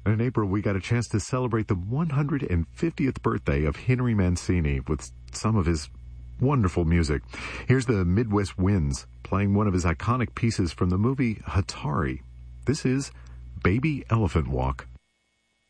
In April, we got a chance to celebrate the 150th birthday of Henry Mancini with some of his wonderful music. Here's the Midwest Winds playing one of his iconic pieces from the movie Hatari. This is Baby Elephant Walk.